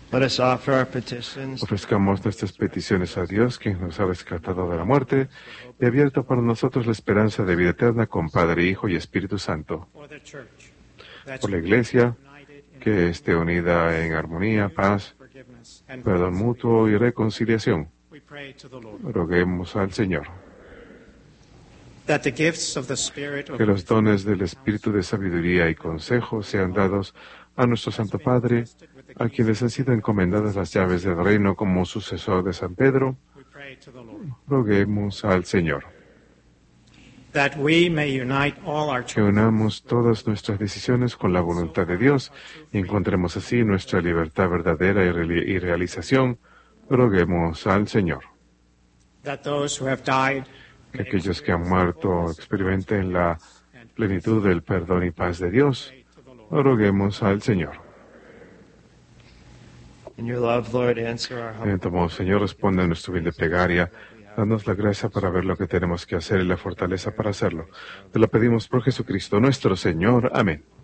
Let us offer our petitions Ofrezcamos nuestras peticiones a Dios, quien nos ha rescatado de la muerte y abierto para nosotros la esperanza de vida eterna con Padre, Hijo y Espíritu Santo. for the Church, that Por la she Iglesia, may be united in que esté unida en armonía, paz, forgiveness and perdón mutuo y reconciliación. we pray to the Lord Roguemos al Señor. that the gifts of the Spirit of Que los dones del Espíritu de sabiduría y consejo sean dados a nuestro Santo Padre, a quienes han sido encomendadas las llaves del reino como sucesor de San Pedro. we pray to the Lord Roguemos al Señor. that we may unite all our Que children unamos todas nuestras decisiones con la voluntad de Dios y encontremos así nuestra libertad verdadera y realización. Roguemos al Señor. that those who have died Que aquellos que han muerto experimenten la plenitud del perdón y paz de Dios. Roguemos al Señor. in your love, Lord, answer our humble Entonces, Señor, responde a nuestro bien de plegaria. Danos la gracia para ver lo que tenemos que hacer y la fortaleza para hacerlo. Te lo pedimos por Jesucristo nuestro Señor. Amén.